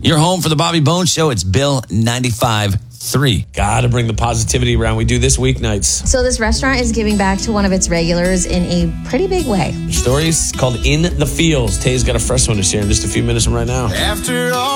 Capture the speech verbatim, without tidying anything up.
Your home for the Bobby Bones Show. It's Bill ninety-five point three. Gotta bring the positivity around. We do this weeknights. So this restaurant is giving back to one of its regulars in a pretty big way. The story's called In the Fields. Tay's got a fresh one to share in just a few minutes from right now. After all